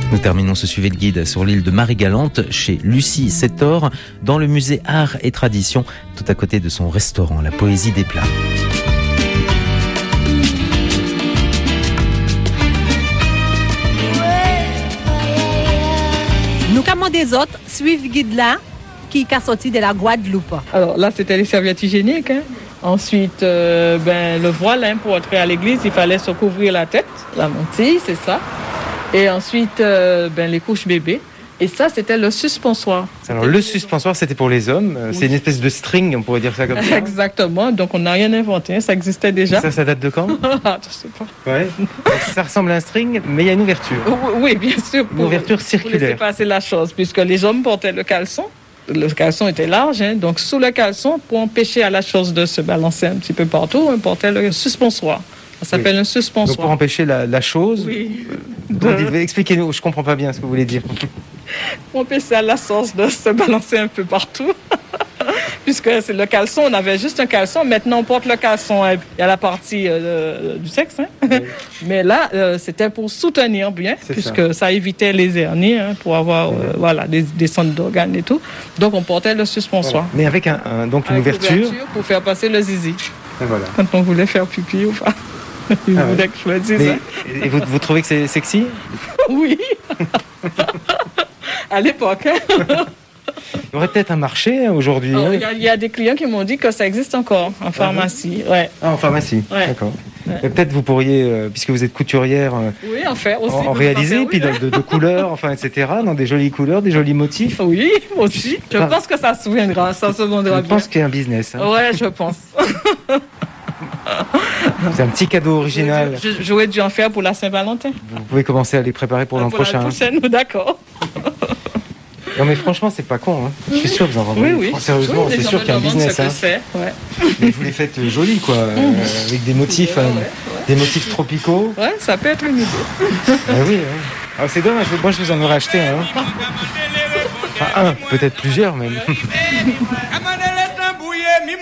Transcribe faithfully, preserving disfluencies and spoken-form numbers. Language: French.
Nous terminons ce Suivez le guide sur l'île de Marie-Galante chez Lucie Sétor dans le musée Art et Tradition, tout à côté de son restaurant, la Poésie des Plats. Nous commandons des autres, suivez le guide là, qui est sorti de la Guadeloupe. Alors là, c'était les serviettes hygiéniques. Hein. Ensuite, euh, ben, le voile, hein, pour entrer à l'église, il fallait se couvrir la tête, la mantille, c'est ça. Et ensuite, euh, ben, les couches bébés. Et ça, c'était le suspensoir. Alors, le suspensoir, c'était pour les hommes. Oui. C'est une espèce de string, on pourrait dire ça comme ça. Exactement. Donc, on n'a rien inventé. Ça existait déjà. Et ça, ça date de quand? Ah, je sais pas. Ouais. Ça ressemble à un string, mais il y a une ouverture. Oui, bien sûr. Pour, une ouverture circulaire. Pour laisser passer la chose, puisque les hommes portaient le caleçon. Le caleçon était large, hein, donc sous le caleçon, pour empêcher à la chose de se balancer un petit peu partout, on portait le suspensoir. Ça s'appelle oui. un suspensoir. Donc pour empêcher la, la chose, oui. de... expliquez-nous, je ne comprends pas bien ce que vous voulez dire. Pour empêcher à la sauce de se balancer un peu partout. Puisque c'est le caleçon, on avait juste un caleçon. Maintenant, on porte le caleçon à la partie euh, du sexe. Hein. Oui. Mais là, euh, c'était pour soutenir bien, c'est puisque ça. ça évitait les hernies, hein, pour avoir oui. euh, voilà, des, des centres d'organes et tout. Donc, on portait le suspensoir. Voilà. Mais avec un, un, donc une avec ouverture. ouverture pour faire passer le zizi. Et voilà. Quand on voulait faire pipi ou pas. Il ah voulait ouais. que je le dise. Mais, hein. Et vous, vous trouvez que c'est sexy? Oui. À l'époque. Hein. Il y aurait peut-être un marché aujourd'hui. Il hein. y, y a des clients qui m'ont dit que ça existe encore en pharmacie. Ouais. Ah, en pharmacie, ouais. D'accord. Ouais. Peut-être vous pourriez, euh, puisque vous êtes couturière, euh, oui, en faire aussi. En, en réaliser, faire, puis oui, de, de, de couleurs, enfin, et cetera, dans des jolies couleurs, des jolis motifs. Oui, aussi. Je ah. pense que ça se souviendra, ça se vendra je bien. Je pense qu'il y a un business. Hein. Ouais, je pense. C'est un petit cadeau original. J'aurais dû en faire pour la Saint-Valentin. Vous pouvez commencer à les préparer pour l'an prochain. Pour la prochaine, d'accord. Non mais franchement c'est pas con, hein. Je suis sûr que vous en vendez. Oui, oui. Sérieusement, oui, c'est sûr qu'il y a un business. Hein. Ouais. Mais vous les faites jolies quoi, mmh. euh, avec des motifs, ouais, euh, ouais, ouais. des motifs tropicaux. Ouais, ça peut être une idée. Ah oui. Hein. Alors, c'est dommage, moi je vous en aurais acheté. Hein. Enfin un, peut-être plusieurs même.